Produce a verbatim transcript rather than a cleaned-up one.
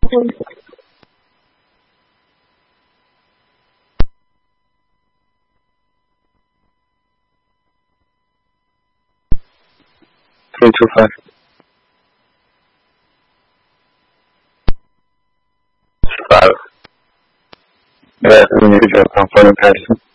Three two five. Five. Yeah, we need to jump on phone and Patterson.